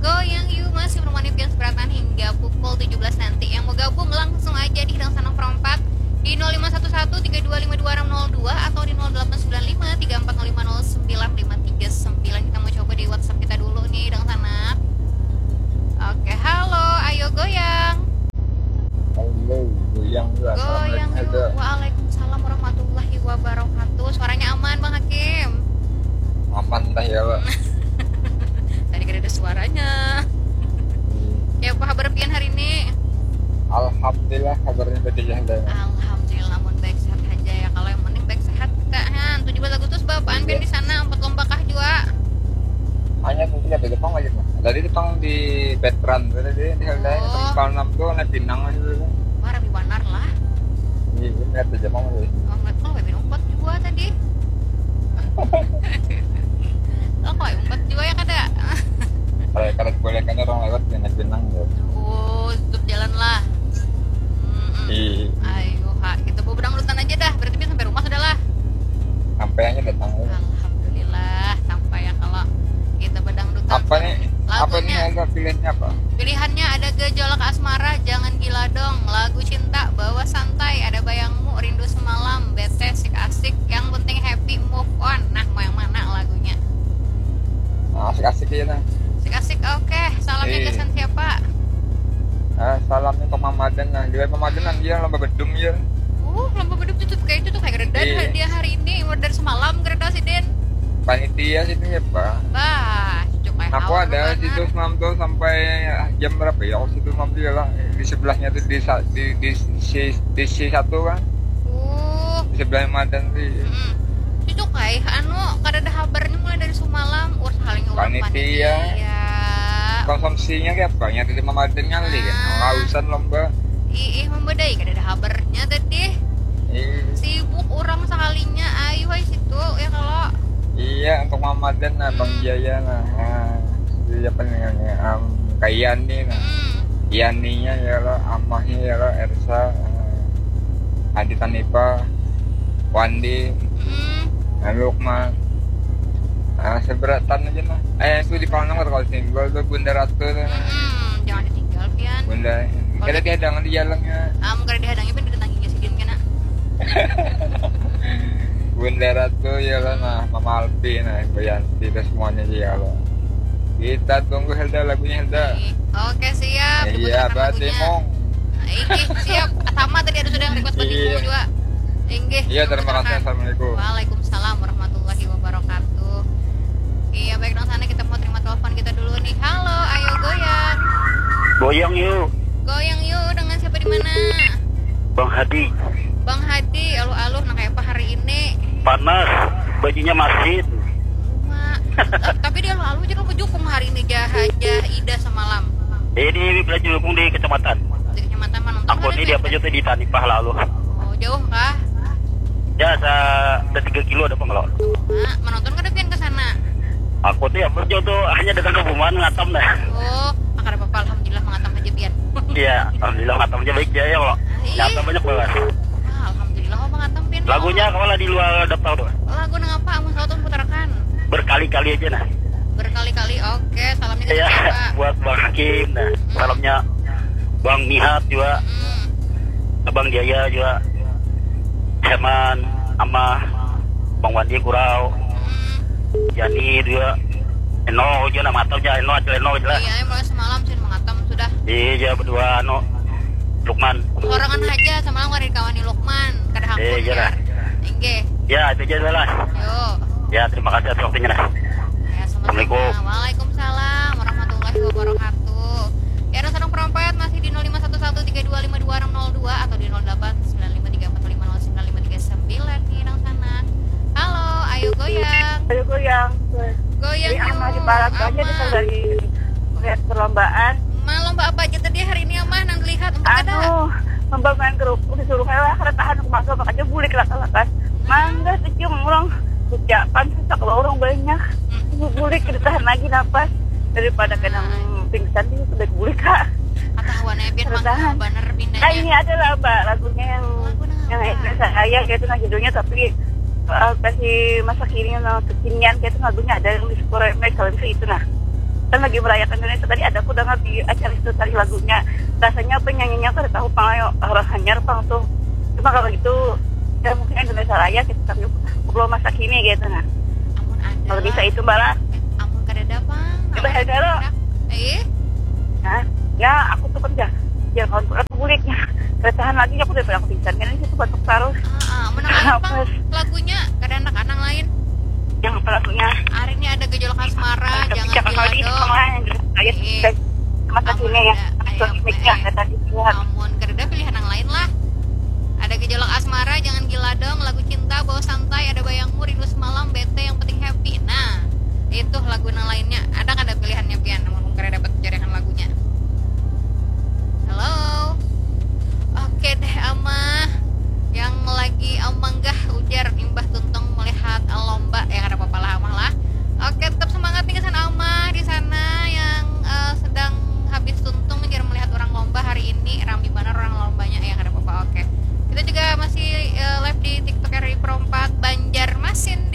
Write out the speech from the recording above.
Goyang yuk masih menemani Pian Seberatan hingga pukul 17 nanti. Yang mau gabung langsung aja di Hidang Sanang Perompak di 0511-3252-602 atau di 0895-3405-0959. Kita mau coba di WhatsApp kita dulu nih Hidang Sanang. Oke, halo, ayo goyang. Halo, goyang yuk. Goyang yuk. Waalaikumsalam warahmatullahi wabarakatuh. Suaranya aman Bang Hakim? Aman dah ya Pak. Tadi kan ada suaranya. Ya apa kabar Pian hari ini? Alhamdulillah kabarnya tadi ya. Alhamdulillah mun baik sehat aja ya. Kalau yang penting baik sehat kita han. 17 Agustus bapaan Pian di sana empat lomba kah juga? Hanya mungkin ada Jepang lagi Mas. Dari Jepang di veteran tadi di Haldai tempat 6 tuh naik Pinang gitu. Wah rapi wanar lah. Iya, ini ada Jepang lagi. Oh, ngeliat lo webin 4 juga tadi. Lo kok 4 juga ya kada? Kalau boleh kan orang lewat di naik Pinang gitu. Oh, tutup jalan lah. Iya. Ayo, kita bawa bedangdutan aja dah. Berarti Pian sampai rumah sudah lah. Sampai aja datang. Alhamdulillah sampai ya kalau kita bedangdutan. Apa nih? Apa nih lagunya? ada pilihannya apa? Pilihannya ada Gejolak Asmara, Jangan Gila Dong, Lagu Cinta, Bawa Santai, ada Bayangmu, Rindu Semalam, Bete, Sik Asik, Yang Penting Happy, Move On. Nah, mau yang mana lagunya? Asik-asik ya nah. Sik Asik, oke. Salamnya ke siapa? Salamnya ke Mamadan nah. Di Mamadan dia lomba bedum ya. Lomba beduk tutup kayak itu tuh kayak geredan dia hari ini, dari semalam gereda sih Den. Panitia situ ya Pak. Bah, cukup kayak Aku ada situ semalam tuh sampai jam berapa ya? Aku situ semalam dia lah di sebelahnya tuh di C1 kan. Di sebelah Madan sih. Itu kayak kada ada kabarnya mulai dari semalam saling panitia. Konsumsinya kayak apa? Yang di Madan kali kan. Kausan lomba. Membedai kada ada kabarnya tadi. Sibuk orang sekalinya ayo situ ya kalau. Iya untuk Mamadan nah Bang Jaya nah. Siapa namanya? Kayani nah. Yani-nya ya lah, Amahnya ya lah, Ersa, Adi Tanipa, Wandi, Lukman. Seberatan aja nah. Itu di Palembang kalau singgol tuh Bunda Ratu tuh. Jangan ditinggal Pian. Bunda. Kada dihadang di jalannya. Kada dihadangnya Pian ditanginya si Din kena. Bunda Ratu ya lah nah, Mama Alpi nah, Ibu Yanti dan semuanya ya lah. Kita tunggu Helda lagunya Helda. Oke siap. Iya berarti mong. Siap. Sama tadi ada sudah yang request buat Ibu juga. Iya terima kasih. Assalamualaikum. Waalaikumsalam warahmatullahi wabarakatuh. Iya baik dong sana kita mau terima telepon kita dulu nih. Halo, ayo goyang. Goyang yuk. Goyang yuk dengan siapa di mana? Bang Hadi. Bang Hadi, aluh-aluh nah kayak apa hari ini? Panas, bajunya masin. Tapi dia lalu aja lo jukung hari ini Jah Ida semalam. Ini belajar jukung di kecamatan. Di kecamatan mana? Aku ini dia penjual di Tanipah lalu. Oh jauh kah? Ya ada 3 kilo ada pengelok. Menonton kada Pian ke sana? Aku tuh ya berjual tuh hanya datang ke Buman ngatam dah. Kada apa-apa alhamdulillah mengatam aja Pian. Iya, alhamdulillah ngatam aja baik ya kalau. Ngatam banyak banget. Alhamdulillah mau mengatam Pian. Lagunya kalau di luar daftar tuh. Lagu nang apa? Amun sauton putarkan. Berkali-kali aja nah. Berkali-kali, oke. Salamnya ke ya, siapa? Buat Bang Hakim nah. Salamnya Bang Nihat juga. Abang Jaya juga. Herman, Amah, Bang Wandi Kurau. Yani juga. Eno juga nama atau aja Eno jelas. Iya, mulai semalam sih mengatam sudah. Iya, berdua Lukman. Sorangan aja semalam kada dikawani Lukman, kada hakun ya. Inggih. Ya, itu aja lah. Yo. Ya, terima kasih atas waktunya nah. Ya, Assalamualaikum. Waalaikumsalam warahmatullahi wabarakatuh. Ya, Sedang Perompak masih di 051132522602 atau di 089534550959 di Nang sana. Halo, ayo goyang. Ayo goyang. Goyang yuk. Aman di barat aja kita dari lihat perlombaan. Lomba apa aja tadi hari ini Amah nang lihat Membangun grup disuruh helah kada tahan aku masuk aja bulik lakas. Mangga sejum orang ucapan susah kalau orang banyak. Bulik kita tahan lagi napas daripada kena pingsan itu sudah bulik kak. Atahuannya biar mangga bener pindahnya. Ini adalah Mbak lagunya yang saya kayak itu judulnya tapi kasih masa kini kekinian kayak itu lagunya ada yang di Spotify kalau itu nah. kan lagi merayakan Indonesia tadi ada aku dengar di acara itu tadi lagunya rasanya penyanyinya kan tahu pangayo orang hanyar pang tuh cuma kalau gitu ya mungkin Indonesia Raya kita tapi belum masa kini gitu nah Amun ada. kalau bisa itu mbak Amun kadada pang. Coba Helgaro. Nah, ya aku tuh kerja ya kalau aku buliknya keretahan lagi aku daripada aku pingsan kan itu batuk terus Menang pang lagunya kada anak-anak lain. yang lagunya Hari ini ada gejolak asmara, jangan gila dong. saya masa kini ya miknya tadi buat Amun kereda pilihan yang lain lah. Ada gejolak asmara, jangan gila dong. Lagu cinta, bawa santai, ada bayangmu, rindu semalam, bete, yang penting happy. Nah, itu lagu yang lainnya. Ada kada pilihannya pian? Namun kereda dapat jaringan lagunya. Halo. Oke deh Amah. Yang lagi omanggah ujar imbah tuntung melihat lomba yang ada apa-apa lah Amah lah. Oke, tetap semangat nih kesan Amah di sana yang sedang habis tuntung jar melihat orang lomba hari ini. Ramai banget orang lombanya yang ada apa-apa. Oke. Kita juga masih live di TikTok RI Pro 4 Banjarmasin